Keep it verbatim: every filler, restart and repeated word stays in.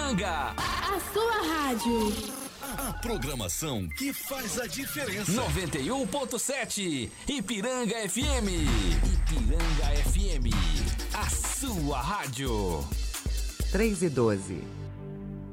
Ipiranga. A sua rádio. A programação que faz a diferença. noventa e um ponto sete Ipiranga F M. Ipiranga F M. A sua rádio. três e doze.